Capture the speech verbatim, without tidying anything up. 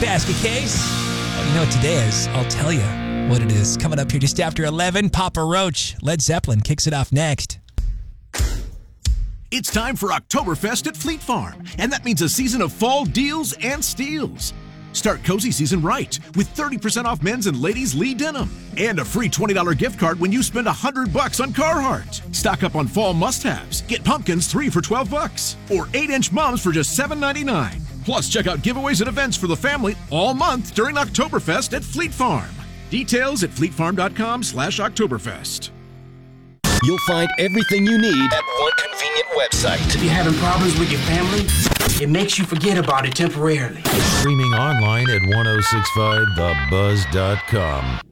basket case. Oh, you know what today is? I'll tell you what it is. Coming up here just after eleven, Papa Roach. Led Zeppelin kicks it off next. It's time for Oktoberfest at Fleet Farm, and that means a season of fall deals and steals. Start cozy season right with thirty percent off men's and ladies' Lee denim and a free twenty dollars gift card when you spend one hundred bucks on Carhartt. Stock up on fall must-haves. Get pumpkins three for twelve bucks or eight inch mums for just seven ninety-nine. Plus, check out giveaways and events for the family all month during Oktoberfest at Fleet Farm. Details at fleetfarm.com slash Oktoberfest. You'll find everything you need at one convenient website. If you're having problems with your family, it makes you forget about it temporarily. Streaming online at ten sixty-five the buzz dot com.